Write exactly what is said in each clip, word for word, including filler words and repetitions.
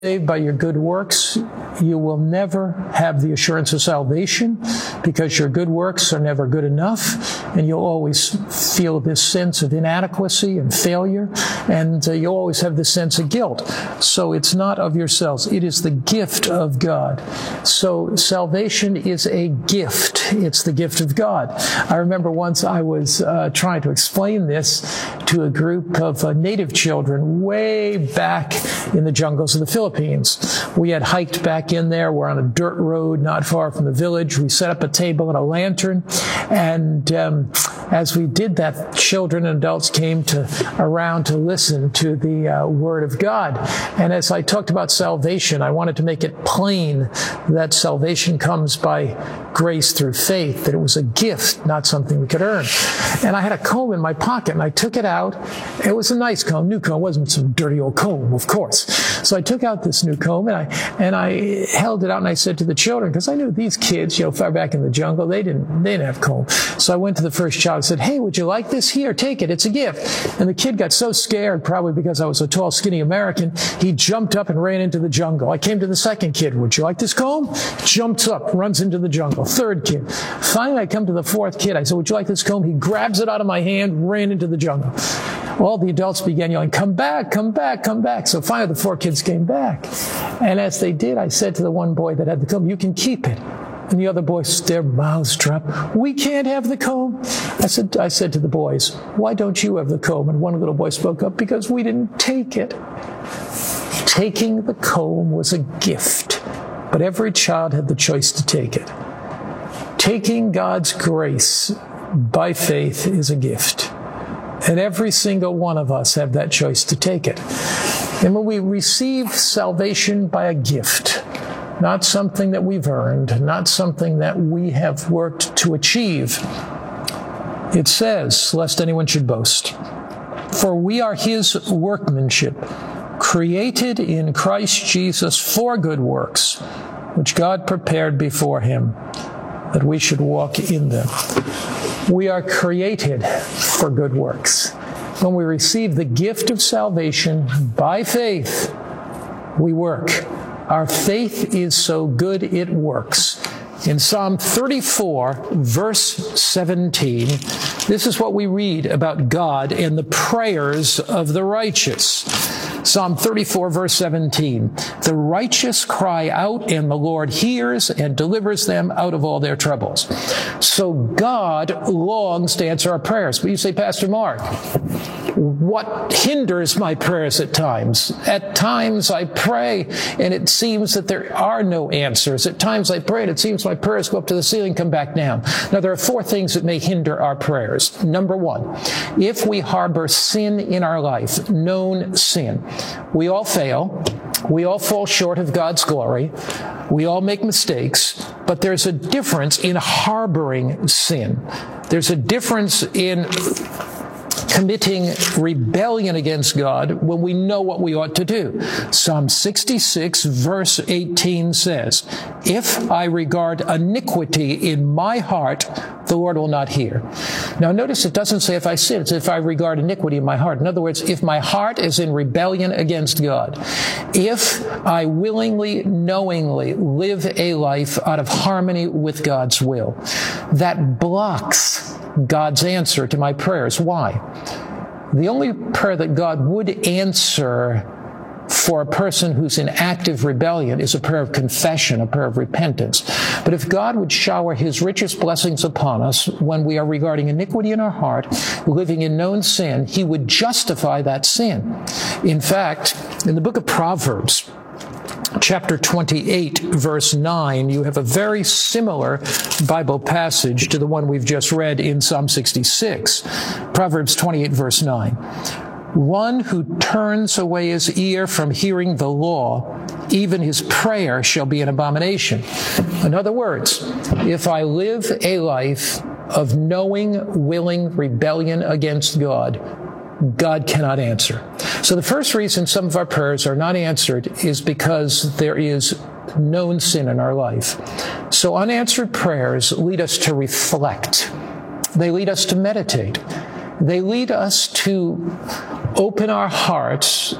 saved by your good works, you will never have the assurance of salvation because your good works are never good enough, and you'll always feel this sense of inadequacy and failure, and uh, you'll always have this sense of guilt. So it's not of yourselves. It is the gift of God. So salvation is a gift. It's the gift of God. I remember once I was uh, trying to explain this to a group of uh, native children way back in the jungles of the Philippines. We had hiked back in there. We're on a dirt road not far from the village. We set up a table and a lantern. And um, as we did that, children and adults came to around to listen to the uh, Word of God. And as I talked about salvation, I wanted to make it plain that salvation comes by grace through faith, that it was a gift, not something we could earn. And I had a comb in my pocket, and I took it out. It was a nice comb, new comb. It wasn't some dirty old comb, of course. So I took out this new comb, and I and I held it out, and I said to the children, because I knew these kids, you know, far back in the jungle, they didn't they didn't have comb. So I went to the first child and said, "Hey, would you like this? Here, take it. It's a gift." And the kid got so scared, probably because I was a tall, skinny American, he jumped up and ran into the jungle. I came to the second kid. "Would you like this comb?" Jumps up, runs into the jungle. Third kid. Finally, I come to the fourth kid. I said, "Would you like this comb?" He grabs it out of my hand, ran into the jungle. All the adults began yelling, "Come back, come back, come back." So finally the four kids came back. And as they did, I said to the one boy that had the comb, "You can keep it." And the other boys, their mouths dropped. "We can't have the comb." I said, I said to the boys, "Why don't you have the comb?" And one little boy spoke up, "Because we didn't take it." Taking the comb was a gift, but every child had the choice to take it. Taking God's grace by faith is a gift. And every single one of us have that choice to take it. And when we receive salvation by a gift, not something that we've earned, not something that we have worked to achieve, it says, lest anyone should boast, "For we are his workmanship, created in Christ Jesus for good works, which God prepared before him, that we should walk in them." We are created for good works. When we receive the gift of salvation by faith, we work. Our faith is so good it works. In Psalm thirty-four, verse seventeen, this is what we read about God and the prayers of the righteous. Psalm thirty-four, verse seventeen, "The righteous cry out, and the Lord hears and delivers them out of all their troubles." So God longs to answer our prayers. But you say, "Pastor Mark, what hinders my prayers at times?" At times I pray, and it seems that there are no answers. At times I pray, and it seems my prayers go up to the ceiling, come back down. Now, there are four things that may hinder our prayers. Number one, if we harbor sin in our life, known sin. We all fail. We all fall short of God's glory. We all make mistakes, but there's a difference in harboring sin. There's a difference in committing rebellion against God when we know what we ought to do. Psalm sixty-six, verse eighteen says, "If I regard iniquity in my heart, the Lord will not hear." Now notice it doesn't say if I sin, it's if I regard iniquity in my heart. In other words, if my heart is in rebellion against God, if I willingly, knowingly live a life out of harmony with God's will, that blocks God's answer to my prayers. Why? The only prayer that God would answer for a person who's in active rebellion is a prayer of confession, a prayer of repentance. But if God would shower his richest blessings upon us when we are regarding iniquity in our heart, living in known sin, he would justify that sin. In fact, in the book of Proverbs, chapter twenty-eight, verse nine, you have a very similar Bible passage to the one we've just read in Psalm sixty-six. Proverbs twenty-eight, verse nine. "One who turns away his ear from hearing the law, even his prayer shall be an abomination." In other words, if I live a life of knowing, willing rebellion against God, God cannot answer. So the first reason some of our prayers are not answered is because there is known sin in our life. So unanswered prayers lead us to reflect. They lead us to meditate. They lead us to open our hearts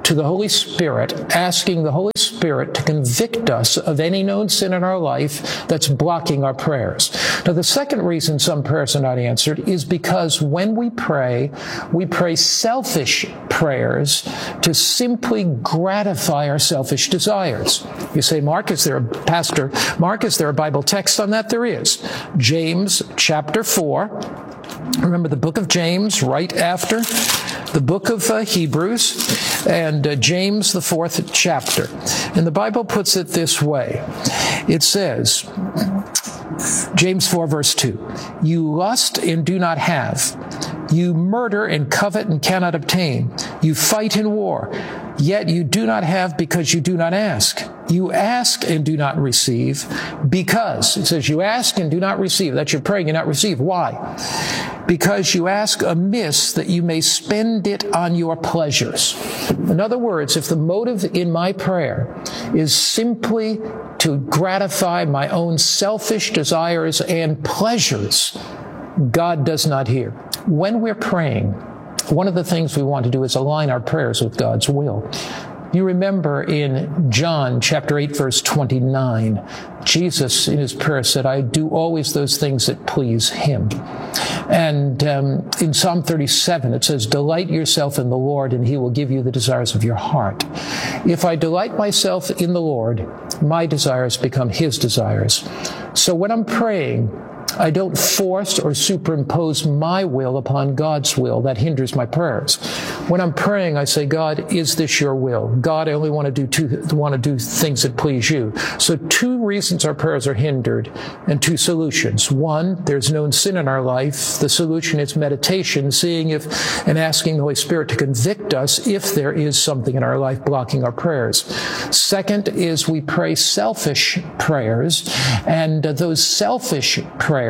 to the Holy Spirit, asking the Holy Spirit to convict us of any known sin in our life that's blocking our prayers. Now, the second reason some prayers are not answered is because when we pray, we pray selfish prayers to simply gratify our selfish desires. You say, Mark, is there a pastor? Mark, is there a Bible text on that? There is. James chapter four. Remember the book of James right after the book of uh, Hebrews, and uh, James, the fourth chapter. And the Bible puts it this way. It says, James four, verse two, you lust and do not have. You murder and covet and cannot obtain. You fight in war, yet you do not have because you do not ask. You ask and do not receive because, it says you ask and do not receive. That's your praying and not receive. Why? Because you ask amiss that you may spend it on your pleasures. In other words, if the motive in my prayer is simply to gratify my own selfish desires and pleasures, God does not hear. When we're praying, one of the things we want to do is align our prayers with God's will. You remember in John chapter eight, verse twenty-nine, Jesus in his prayer said, I do always those things that please him. And um, in Psalm thirty-seven, it says, delight yourself in the Lord, and he will give you the desires of your heart. If I delight myself in the Lord, my desires become his desires. So when I'm praying, I don't force or superimpose my will upon God's will. That hinders my prayers. When I'm praying, I say, God, is this your will? God, I only want to do two, want to do things that please you. So two reasons our prayers are hindered and two solutions. One, there's known sin in our life. The solution is meditation, seeing if and asking the Holy Spirit to convict us if there is something in our life blocking our prayers. Second is we pray selfish prayers, and uh, those selfish prayers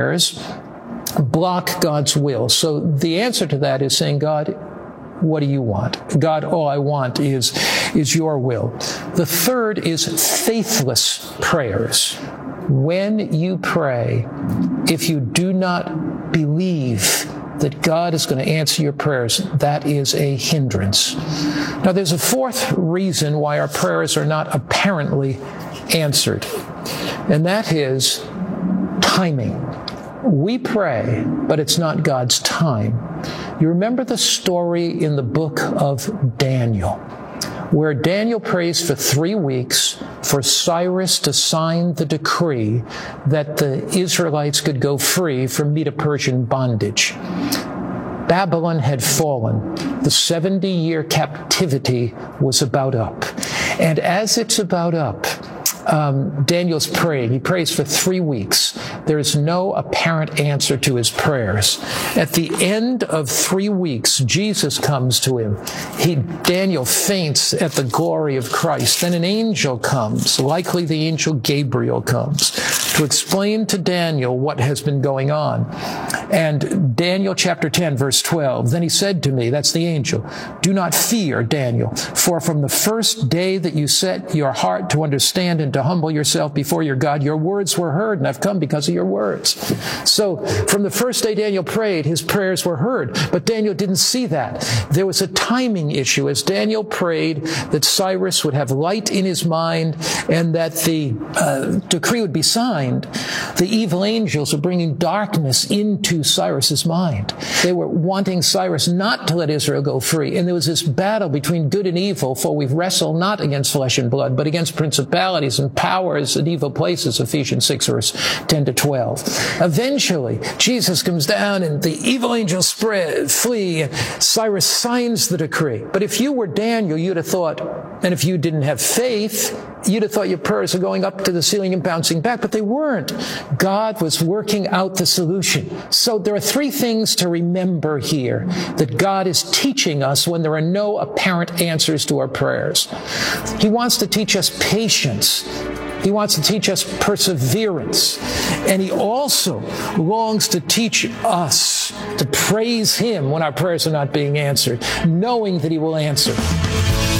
block God's will. So the answer to that is saying, God, what do you want? God, all I want is, is your will. The third is faithless prayers. When you pray, if you do not believe that God is going to answer your prayers, that is a hindrance. Now, there's a fourth reason why our prayers are not apparently answered, and that is timing. We pray, but it's not God's time. You remember the story in the book of Daniel, where Daniel prays for three weeks for Cyrus to sign the decree that the Israelites could go free from Medo-Persian bondage. Babylon had fallen. The seventy-year captivity was about up. And as it's about up, Um, Daniel's praying. He prays for three weeks. There is no apparent answer to his prayers. At the end of three weeks, Jesus comes to him. He, Daniel faints at the glory of Christ. Then an angel comes, likely the angel Gabriel comes, to explain to Daniel what has been going on. And Daniel chapter ten, verse twelve, then he said to me, that's the angel, do not fear, Daniel, for from the first day that you set your heart to understand and to humble yourself before your God, your words were heard, and I've come because of your words. So from the first day Daniel prayed, his prayers were heard, but Daniel didn't see that. There was a timing issue as Daniel prayed that Cyrus would have light in his mind and that the uh, decree would be signed. The evil angels were bringing darkness into Cyrus's mind. They were wanting Cyrus not to let Israel go free, and there was this battle between good and evil, for we wrestle not against flesh and blood, but against principalities and powers and evil places, Ephesians six, verse ten to twelve. Eventually, Jesus comes down and the evil angels spread, flee, and Cyrus signs the decree. But if you were Daniel, you'd have thought, and if you didn't have faith, you'd have thought your prayers were going up to the ceiling and bouncing back, but they weren't. God was working out the solution. So there are three things to remember here that God is teaching us when there are no apparent answers to our prayers. He wants to teach us patience. He wants to teach us perseverance. And he also longs to teach us to praise him when our prayers are not being answered, knowing that he will answer.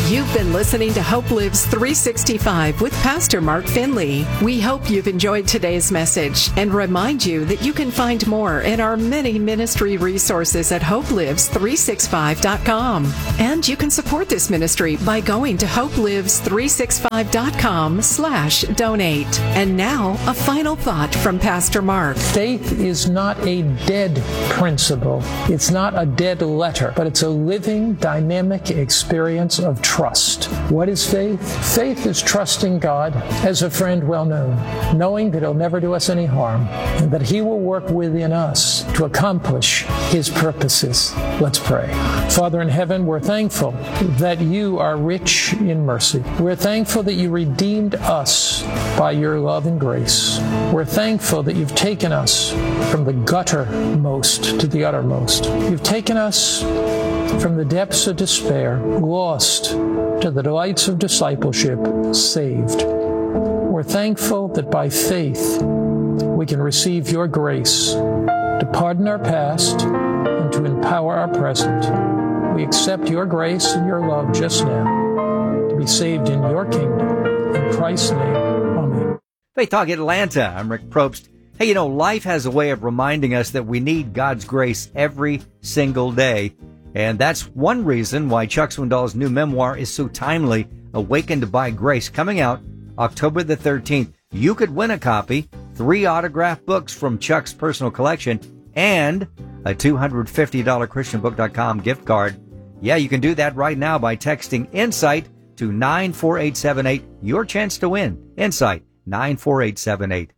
You've been listening to Hope Lives three sixty-five with Pastor Mark Finley. We hope you've enjoyed today's message and remind you that you can find more in our many ministry resources at hope lives three sixty-five dot com. And you can support this ministry by going to hope lives three sixty-five dot com slash donate. And now, a final thought from Pastor Mark. Faith is not a dead principle. It's not a dead letter, but it's a living, dynamic experience of trust. What is faith? Faith is trusting God as a friend well known, knowing that He'll never do us any harm, and that He will work within us to accomplish His purposes. Let's pray. Father in heaven, we're thankful that You are rich in mercy. We're thankful that You redeemed us by Your love and grace. We're thankful that You've taken us from the guttermost to the uttermost. You've taken us from the depths of despair, lost, to the delights of discipleship, saved. We're thankful that by faith we can receive Your grace to pardon our past and to empower our present. We accept Your grace and Your love just now to be saved in Your kingdom. In Christ's name, amen. Faith Talk Atlanta, I'm Rick Probst. Hey, you know, life has a way of reminding us that we need God's grace every single day. And that's one reason why Chuck Swindoll's new memoir is so timely, Awakened by Grace, coming out October the thirteenth. You could win a copy, three autographed books from Chuck's personal collection, and a two hundred fifty dollars Christian book dot com gift card. Yeah, you can do that right now by texting INSIGHT to nine four eight seven eight. Your chance to win. INSIGHT, nine four eight seven eight.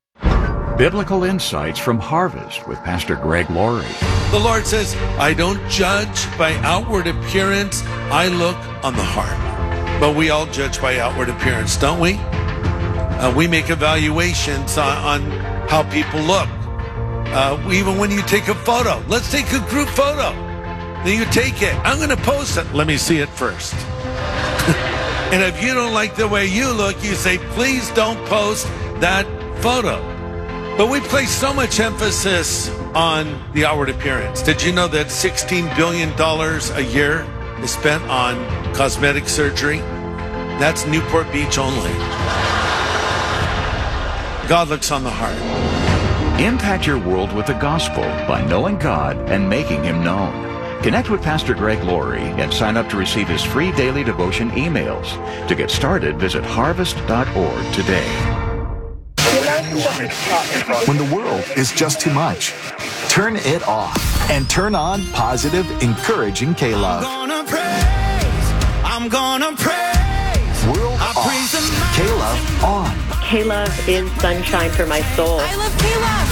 Biblical Insights from Harvest with Pastor Greg Laurie. The Lord says, I don't judge by outward appearance. I look on the heart. But we all judge by outward appearance, don't we? Uh, we make evaluations on, on how people look. Uh, even when you take a photo. Let's take a group photo. Then you take it. I'm going to post it. Let me see it first. And if you don't like the way you look, you say, please don't post that photo. But we place so much emphasis on the outward appearance. Did you know that sixteen billion dollars a year is spent on cosmetic surgery? That's Newport Beach only. God looks on the heart. Impact your world with the gospel by knowing God and making Him known. Connect with Pastor Greg Laurie and sign up to receive his free daily devotion emails. To get started, visit harvest dot org today. When the world is just too much, turn it off and turn on positive, encouraging K-Love. I'm gonna praise, I'm gonna praise. World I off, praise the K-Love on. K-Love is sunshine for my soul. I love K-Love.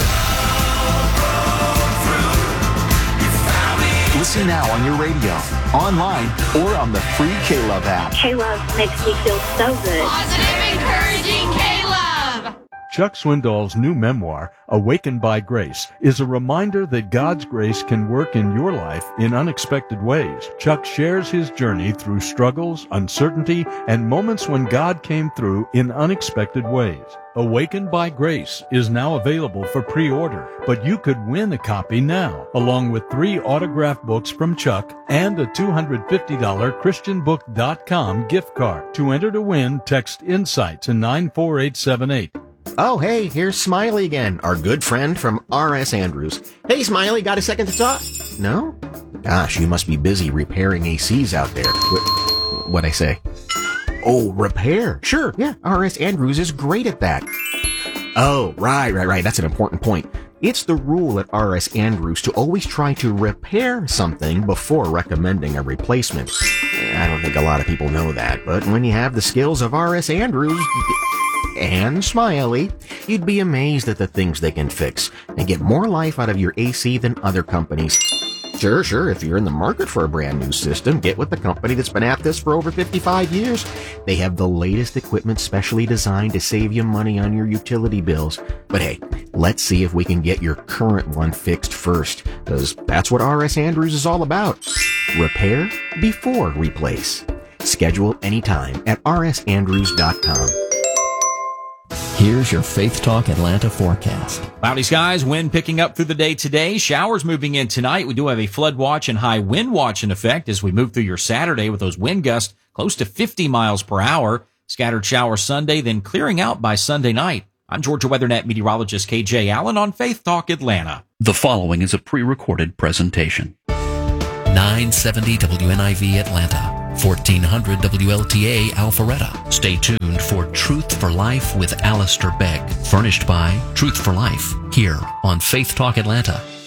Listen now on your radio, online, or on the free K-Love app. K-Love makes me feel so good. Positive, encouraging K-Love. Chuck Swindoll's new memoir, Awakened by Grace, is a reminder that God's grace can work in your life in unexpected ways. Chuck shares his journey through struggles, uncertainty, and moments when God came through in unexpected ways. Awakened by Grace is now available for pre-order, but you could win a copy now, along with three autographed books from Chuck and a two hundred fifty dollars Christian book dot com gift card. To enter to win, text INSIGHT to nine four eight seven eight. Oh, hey, here's Smiley again, our good friend from R S Andrews. Hey, Smiley, got a second to talk? No? Gosh, you must be busy repairing A Cs out there. What, what'd I say? Oh, repair. Sure, yeah, R S Andrews is great at that. Oh, right, right, right, that's an important point. It's the rule at R S Andrews to always try to repair something before recommending a replacement. I don't think a lot of people know that, but when you have the skills of R S Andrews and Smiley, you'd be amazed at the things they can fix and get more life out of your A C than other companies. Sure, sure, if you're in the market for a brand new system, get with the company that's been at this for over fifty-five years. They have the latest equipment specially designed to save you money on your utility bills. But hey, let's see if we can get your current one fixed first, because that's what R S Andrews is all about. Repair before replace. Schedule anytime at r s andrews dot com. Here's your Faith Talk Atlanta forecast. Cloudy skies, wind picking up through the day today. Showers moving in tonight. We do have a flood watch and high wind watch in effect as we move through your Saturday with those wind gusts close to fifty miles per hour. Scattered showers Sunday, then clearing out by Sunday night. I'm Georgia WeatherNet meteorologist K J Allen on Faith Talk Atlanta. The following is a pre-recorded presentation. nine seventy W N I V Atlanta, fourteen hundred W L T A Alpharetta. Stay tuned for Truth for Life with Alistair Begg, furnished by Truth for Life, here on Faith Talk Atlanta.